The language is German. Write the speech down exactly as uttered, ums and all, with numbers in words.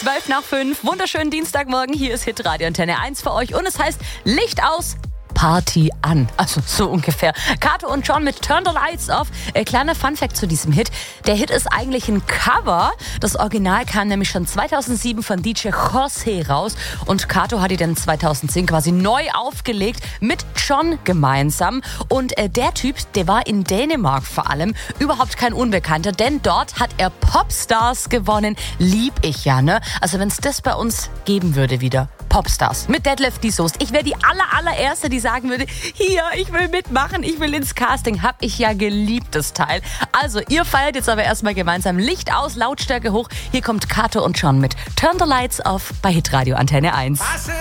zwölf nach fünf. Wunderschönen Dienstagmorgen. Hier ist Hitradio Antenne eins für euch. Und es heißt Licht aus, Party an. Also so ungefähr. Kato und John mit Turn the Lights Off. Äh, kleiner Funfact zu diesem Hit. Der Hit ist eigentlich ein Cover. Das Original kam nämlich schon zweitausendsieben von D J José raus. Und Kato hat die dann zweitausendzehn quasi neu aufgelegt mit John gemeinsam. Und äh, der Typ, der war in Dänemark vor allem überhaupt kein Unbekannter. Denn dort hat er Popstars gewonnen. Lieb ich ja, ne? Also wenn es das bei uns geben würde wieder. Popstars mit Detlef die Soest. Ich wäre die aller, allererste, die sagen würde, hier, ich will mitmachen, ich will ins Casting. Hab ich ja geliebt, das Teil. Also, ihr feiert jetzt aber erstmal gemeinsam Licht aus, Lautstärke hoch. Hier kommt Kato und John mit Turn the Lights Off bei Hitradio Antenne eins.